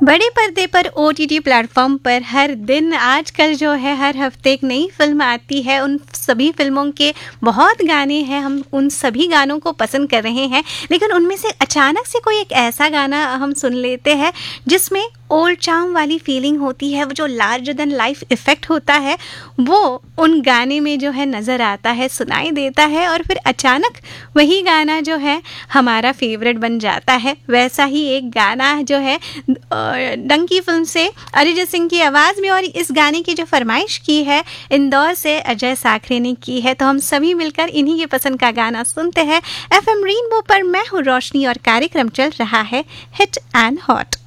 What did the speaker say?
बड़े पर्दे पर ओटीटी प्लेटफॉर्म पर हर दिन आजकल जो है हर हफ्ते एक नई फिल्म आती है। उन सभी फिल्मों के बहुत गाने हैं, हम उन सभी गानों को पसंद कर रहे हैं, लेकिन उनमें से अचानक से कोई एक ऐसा गाना हम सुन लेते हैं जिसमें ओल्ड चार्म वाली फीलिंग होती है। वो जो लार्जर देन लाइफ इफ़ेक्ट होता है वो उन गाने में जो है नज़र आता है, सुनाई देता है, और फिर अचानक वही गाना जो है हमारा फेवरेट बन जाता है। वैसा ही एक गाना जो है डंकी फिल्म से अरिजीत सिंह की आवाज़ में, और इस गाने की जो फरमाइश की है इंदौर से अजय साखरे ने की है। तो हम सभी मिलकर इन्हीं के पसंद का गाना सुनते हैं। एफएम रेनबो पर मैं हूँ रोशनी और कार्यक्रम चल रहा है हिट एंड हॉट।